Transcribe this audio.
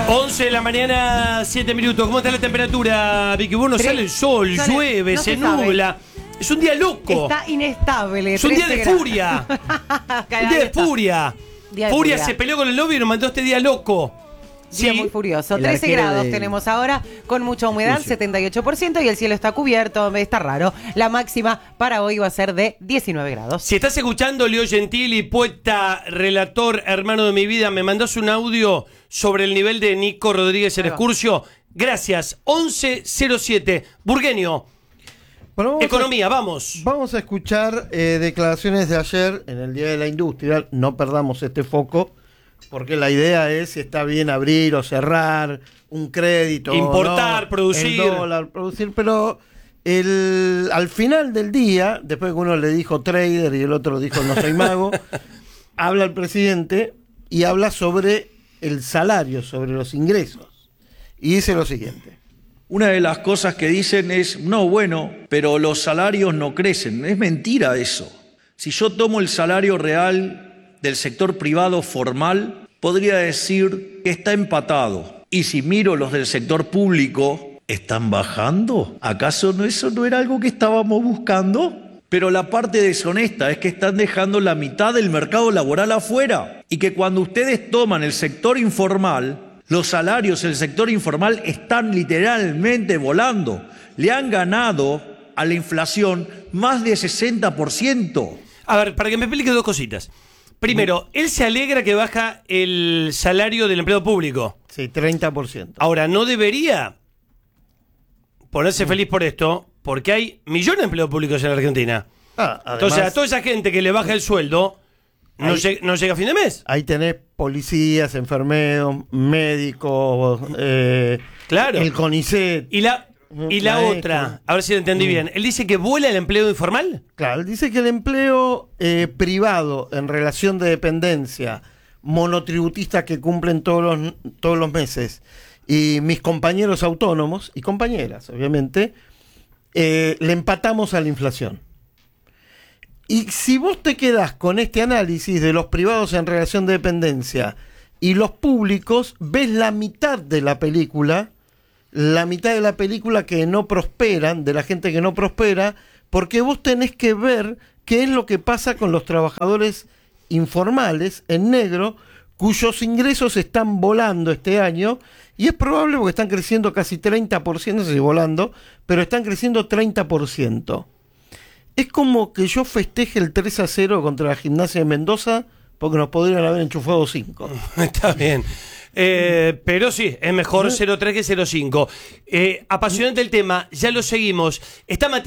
11 de la mañana, 7 minutos. ¿Cómo está la temperatura, Vicky? Bueno, sale el sol, llueve, no se sabe. nubla. Es un día loco. Está inestable. Es un día de 13 grados. furia. Un día de furia. Día de Furia furia. se peleó con el novio y nos mandó este día loco. Día muy furioso. El 13 arquero grados de- tenemos ahora, con mucha humedad, Uy, sí. 78%, y el cielo está cubierto, está raro. La máxima para hoy va a ser de 19 grados. Si estás escuchando, Leo Gentili, poeta, relator, hermano de mi vida, me mandás un audio sobre el nivel de Nico Rodríguez en Ahí va. Excursio. Gracias. 1107. Burgueño. Bueno, Economía, vamos. Vamos a escuchar declaraciones de ayer en el Día de la Industria. No perdamos este foco, porque la idea es si está bien abrir o cerrar un crédito. Importar, ¿no? producir. El dólar, producir, pero al final del día, después que uno le dijo trader y el otro dijo no soy mago, habla el presidente y habla sobre el salario, sobre los ingresos. Y dice lo siguiente. Una de las cosas que dicen es, no, bueno, pero los salarios no crecen. Es mentira eso. Si yo tomo el salario real del sector privado formal, podría decir que está empatado. Y si miro los del sector público, ¿están bajando? ¿Acaso eso no era algo que estábamos buscando? Pero la parte deshonesta es que están dejando la mitad del mercado laboral afuera. Y que cuando ustedes toman el sector informal, los salarios del sector informal están literalmente volando. Le han ganado a la inflación más de 60%. A ver, para que me explique dos cositas. Primero, él se alegra que baja el salario del empleado público. Sí, 30%. Ahora, no debería ponerse feliz por esto, porque hay millones de empleados públicos en la Argentina. Entonces, Además, a toda esa gente que le baja el sueldo, no llega a fin de mes. ahí tenés policías, enfermeros, médicos, Claro. el CONICET. Y la Maestro. otra, a ver si lo entendí bien. Él dice que vuela el empleo informal. Claro, dice que el empleo privado en relación de dependencia, monotributistas que cumplen todos los meses, y mis compañeros autónomos, y compañeras, obviamente, le empatamos a la inflación. Y si vos te quedás con este análisis de los privados en relación de dependencia y los públicos, ves la mitad de la película que no prosperan, de la gente que no prospera, porque vos tenés que ver qué es lo que pasa con los trabajadores informales en negro, cuyos ingresos están volando este año, y es probable porque están creciendo casi 30%, no sé si volando, pero están creciendo 30%. Es como que yo festeje el 3-0 contra la Gimnasia de Mendoza, porque nos podrían haber enchufado 5. Está bien. Pero sí, es mejor 0-3 que 0-5. Apasionante el tema, ya lo seguimos. Está Matías.